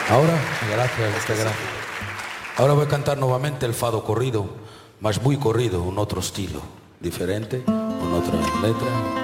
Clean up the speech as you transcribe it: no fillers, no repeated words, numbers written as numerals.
Ahora, gracias. Ahora voy a cantar nuevamente el fado corrido, mas muy corrido, un otro estilo, diferente, con otra letra.